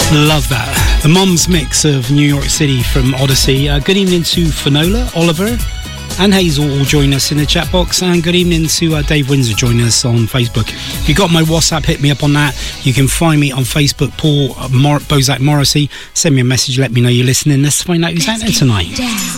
Love that. The Mom's mix of New York City from Odyssey. Good evening to Finola, Oliver and Hazel all join us in the chat box, and good evening to Dave Windsor joining us on Facebook. If you got my WhatsApp, hit me up on that. You can find me on Facebook, Paul Bozak Morrissey. Send me a message, let me know you're listening. Let's find out who's out there tonight.